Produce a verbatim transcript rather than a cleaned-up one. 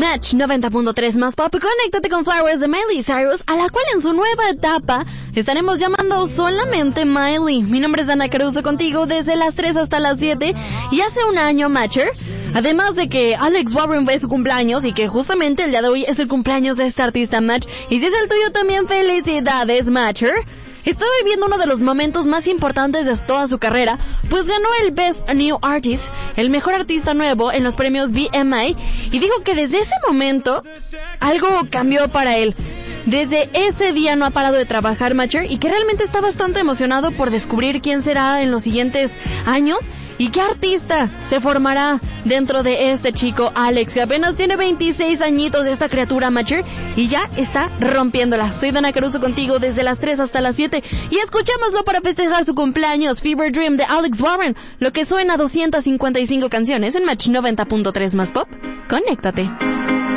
Match noventa punto tres más pop. Conéctate con Flowers de Miley Cyrus, a la cual en su nueva etapa estaremos llamando solamente Miley. Mi nombre es Ana Caruso, contigo desde las tres hasta las siete. Y hace un año, Matcher, además de que Alex Warren fue su cumpleaños y que justamente el día de hoy es el cumpleaños de esta artista, Match, y si es el tuyo también, felicidades, Matcher. Está viviendo uno de los momentos más importantes de toda su carrera, pues ganó el Best New Artist, el mejor artista nuevo, en los premios B M I, y dijo que desde ese momento algo cambió para él. Desde ese día no ha parado de trabajar, Matcher, y que realmente está bastante emocionado por descubrir quién será en los siguientes años y qué artista se formará dentro de este chico Alex, que apenas tiene veintiséis añitos, esta criatura, Matcher, y ya está rompiéndola. Soy Dana Caruso, contigo desde las tres hasta las siete, y escuchémoslo para festejar su cumpleaños, Fever Dream de Alex Warren, lo que suena a doscientas cincuenta y cinco canciones en Match noventa punto tres más pop. Conéctate.